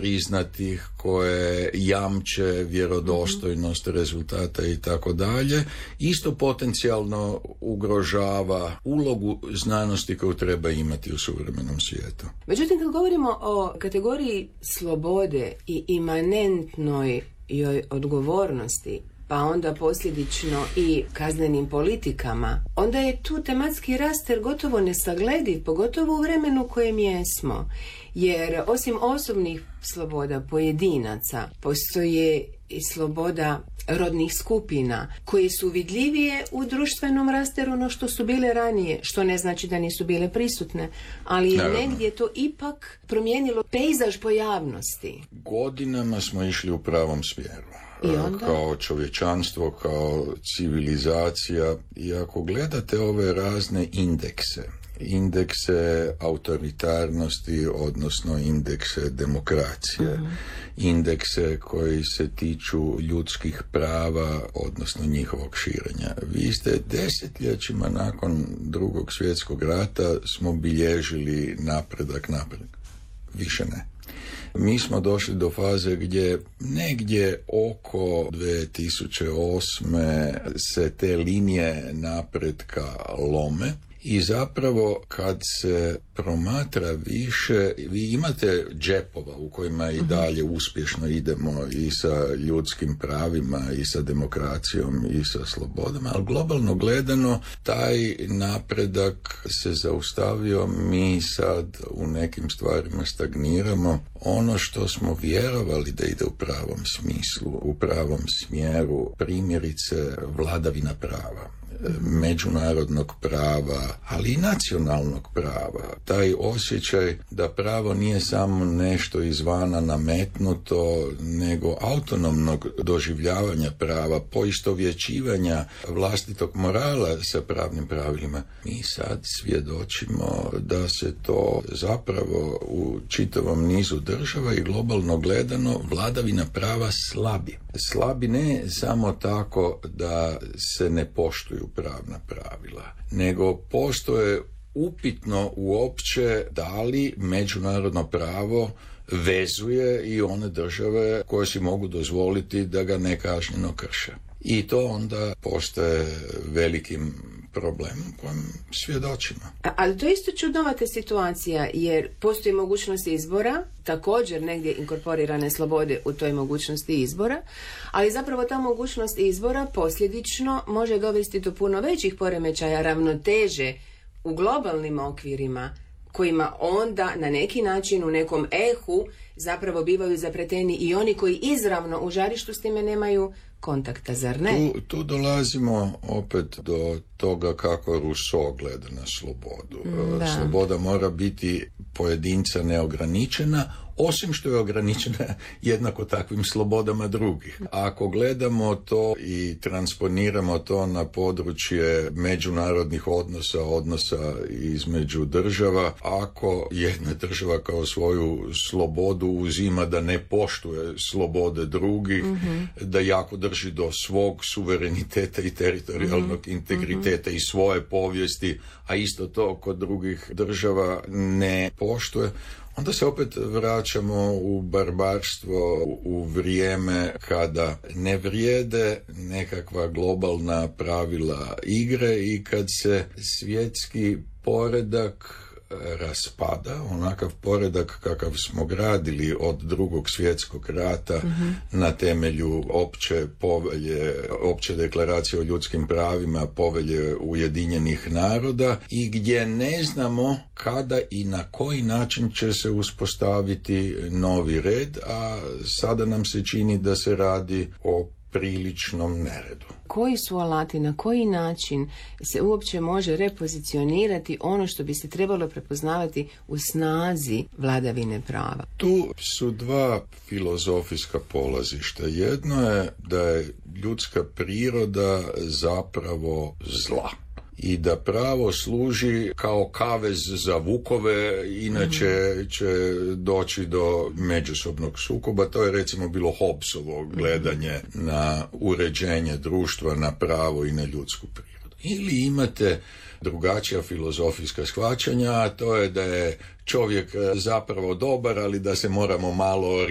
priznatih, koje jamče vjerodostojnost rezultata i tako dalje, isto potencijalno ugrožava ulogu znanosti koju treba imati u suvremenom svijetu. Međutim, kad govorimo o kategoriji slobode i imanentnoj joj odgovornosti, pa onda posljedično i kaznenim politikama, onda je tu tematski raster gotovo nesaglediv, pogotovo u vremenu u kojem jesmo. Jer osim osobnih sloboda pojedinaca, postoje i sloboda rodnih skupina, koje su vidljivije u društvenom rasteru no što su bile ranije, što ne znači da nisu bile prisutne, ali je negdje to ipak promijenilo pejzaž pojavnosti. Godinama smo išli u pravom smjeru. Kao čovječanstvo, kao civilizacija. I ako gledate ove razne indekse autoritarnosti, odnosno indekse demokracije, indekse koji se tiču ljudskih prava, odnosno njihovog širenja. Vi ste desetljećima nakon Drugog svjetskog rata smo bilježili napredak. Više ne. Mi smo došli do faze gdje negdje oko 2008. se te linije napretka lome i zapravo kad se promatra više, vi imate džepova u kojima i dalje uspješno idemo i sa ljudskim pravima i sa demokracijom i sa slobodama, ali globalno gledano taj napredak se zaustavio, mi sad u nekim stvarima stagniramo. Ono što smo vjerovali da ide u pravom smislu, u pravom smjeru, primjerice vladavina prava, međunarodnog prava, ali i nacionalnog prava. Taj osjećaj da pravo nije samo nešto izvana nametnuto, nego autonomnog doživljavanja prava, poistovjećivanja vlastitog morala sa pravnim pravilima. Mi sad svjedočimo da se to zapravo u čitavom nizu država i globalno gledano vladavina prava slabi. Slabi ne samo tako da se ne poštuju pravna pravila, nego postoje upitno uopće da li međunarodno pravo vezuje i one države koje si mogu dozvoliti da ga nekažnjeno krše. I to onda postaje velikim problemom kojem svjedočimo. Ali to je isto čudnovata situacija, jer postoji mogućnost izbora, također negdje inkorporirane slobode u toj mogućnosti izbora, ali zapravo ta mogućnost izbora posljedično može dovesti do puno većih poremećaja ravnoteže u globalnim okvirima, kojima onda na neki način u nekom ehu zapravo bivaju zapreteni i oni koji izravno u žarištu s time nemaju kontakta, zar ne? Tu dolazimo opet do toga kako Rousseau gleda na slobodu. Sloboda mora biti pojedinca neograničena, osim što je ograničena jednako takvim slobodama drugih. Ako gledamo to i transponiramo to na područje međunarodnih odnosa između država, ako jedna država kao svoju slobodu uzima da ne poštuje slobode drugih, da jako drži do svog suvereniteta i teritorijalnog integriteta i svoje povijesti, a isto to kod drugih država ne poštuje, onda se opet vraćamo u barbarstvo, u vrijeme kada ne vrijede nekakva globalna pravila igre i kad se svjetski poredak raspada, onakav poredak kakav smo gradili od Drugog svjetskog rata na temelju opće povelje, opće deklaracije o ljudskim pravima, povelje Ujedinjenih naroda i gdje ne znamo kada i na koji način će se uspostaviti novi red, a sada nam se čini da se radi o priličnom neredu. Koji su alati, na koji način se uopće može repozicionirati ono što bi se trebalo prepoznavati u snazi vladavine prava? Tu su dva filozofijska polazišta. Jedno je da je ljudska priroda zapravo zla i da pravo služi kao kavez za vukove, inače će doći do međusobnog sukoba. To je recimo bilo Hobbesovo gledanje na uređenje društva, na pravo i na ljudsku prirodu. Ili imate drugačija filozofijska shvaćanja, a to je da je čovjek zapravo dobar, ali da se moramo malo